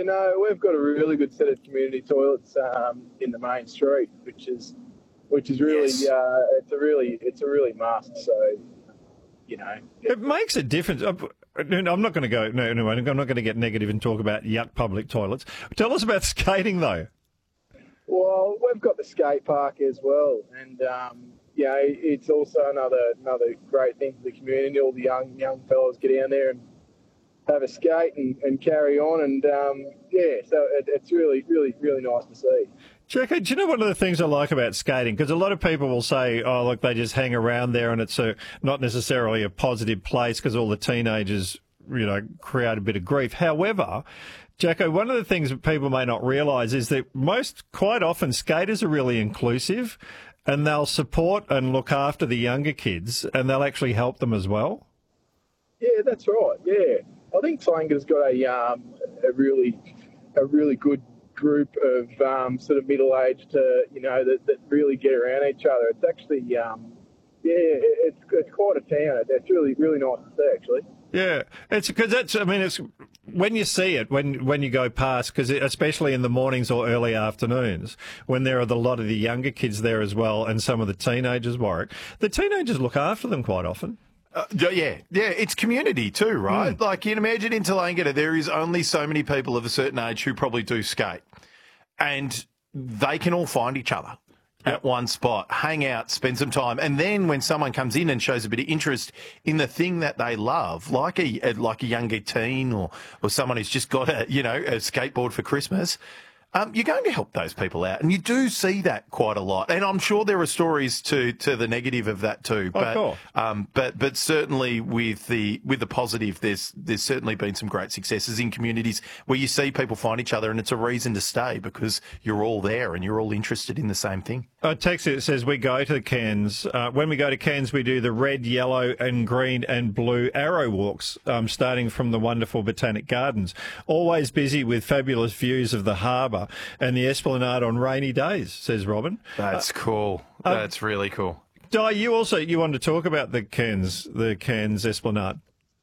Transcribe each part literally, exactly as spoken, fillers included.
no, we've got a really good set of community toilets um, in the main street, which is which is really Yes. uh, it's a really it's a really must. So, you know, It makes a difference. I'm not going to go. No, no, I'm not going to get negative and talk about yuck public toilets. Tell us about skating, though. well, we've got the skate park as well, and um, yeah, it's also another another great thing for the community. All the young young fellas get down there and have a skate and, and carry on, and um, yeah, so it, it's really, really, really nice to see. Jacko, do you know one of the things I like about skating? Because a lot of people will say, oh, look, they just hang around there and it's a, not necessarily a positive place because all the teenagers, you know, create a bit of grief. However, Jacko, one of the things that people may not realise is that most, quite often, skaters are really inclusive and they'll support and look after the younger kids and they'll actually help them as well. Yeah, that's right, yeah. I think Toolanga's got a um, a really a really good group of um, sort of middle-aged, uh, you know, that, that really get around each other. It's actually, um, yeah, it's it's quite a town. It's really really nice to see, actually. Yeah, it's because that's. I mean, it's when you see it when when you go past, because especially in the mornings or early afternoons when there are a lot of the younger kids there as well, and some of the teenagers. Warwick, the teenagers look after them quite often. Uh, yeah, yeah, it's community too, right? Mm. Like, you can imagine in Toolangatta, there is only so many people of a certain age who probably do skate, and they can all find each other yep. at one spot, hang out, spend some time, and then when someone comes in and shows a bit of interest in the thing that they love, like a like a younger teen or or someone who's just got a you know a skateboard for Christmas. Um, you're going to help those people out, and you do see that quite a lot. And I'm sure there are stories to, to the negative of that too. But oh, cool. um, but but certainly with the with the positive, there's there's certainly been some great successes in communities where you see people find each other, and it's a reason to stay because you're all there and you're all interested in the same thing. A text it says we go to Cairns. Uh, when we go to Cairns, we do the red, yellow, and green and blue arrow walks, um, starting from the wonderful Botanic Gardens. Always busy with fabulous views of the harbour and the Esplanade on rainy days, says Robin. That's uh, cool. That's um, really cool. Di, you also you wanted to talk about the Cairns, the Cairns Esplanade.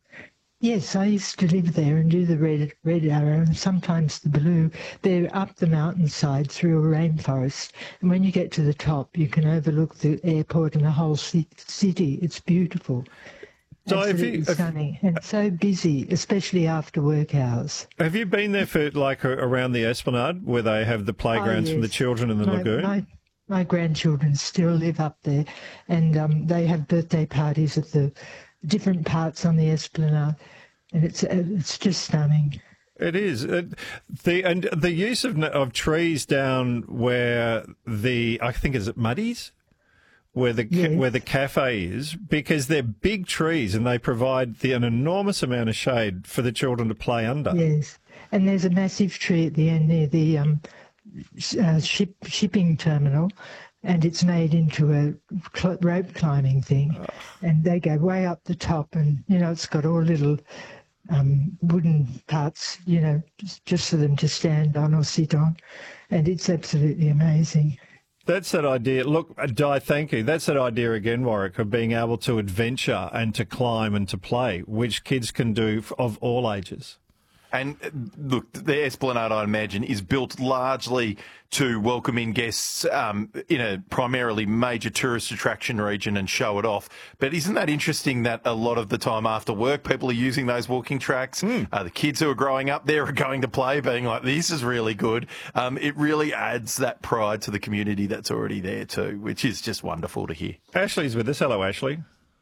Yes, I used to live there and do the red red arrow and sometimes the blue. They're up the mountainside through a rainforest. And when you get to the top, you can overlook the airport and the whole city. It's beautiful. So Absolutely you, stunning and so busy, especially after work hours. Have you been there for like around the Esplanade where they have the playgrounds oh, yes. for the children in the my, lagoon? My, my grandchildren still live up there, and um, they have birthday parties at the different parts on the Esplanade, and it's it's just stunning. It is. It, the and the use of of trees down where the I think is it Muddies, where the yes. where the cafe is, because they're big trees and they provide the, an enormous amount of shade for the children to play under. Yes, and there's a massive tree at the end near the um, uh, ship shipping terminal. And it's made into a cl- rope climbing thing. Oh. And they go way up the top and, you know, it's got all little um, wooden parts, you know, just, just for them to stand on or sit on. And it's absolutely amazing. That's that idea. Look, Di, thank you. That's that idea again, Warwick, of being able to adventure and to climb and to play, which kids can do of all ages. And look, the Esplanade, I imagine, is built largely to welcome in guests um, in a primarily major tourist attraction region and show it off. But isn't that interesting that a lot of the time after work, people are using those walking tracks? Mm. Uh, the kids who are growing up there are going to play, being like, this is really good. Um, it really adds that pride to the community that's already there too, which is just wonderful to hear. Ashley's with us. Hello, Ashley.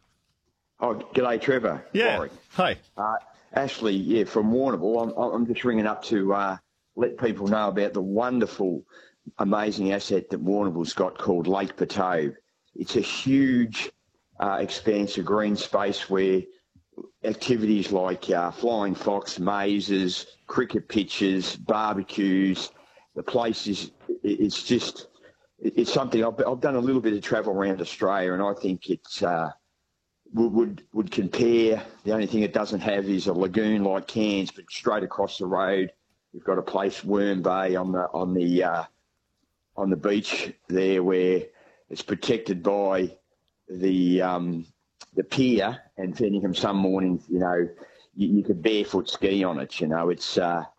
Oh, g'day, Trevor. Yeah. Warwick. Hi. Uh, Ashley, yeah, from Warrnambool. I'm, I'm just ringing up to uh, let people know about the wonderful, amazing asset that Warrnambool's got called Lake Patobe. It's a huge uh, expanse of green space where activities like uh, flying fox, mazes, cricket pitches, barbecues, the place is, it's just, it's something, I've, I've done a little bit of travel around Australia and I think it's, uh, Would, would would compare. The only thing it doesn't have is a lagoon like Cairns, but straight across the road, we've got a place, Worm Bay, on the on the uh, on the beach there, where it's protected by the um, the pier, and Fenningham some mornings, you know, you, you could barefoot ski on it. You know, it's uh,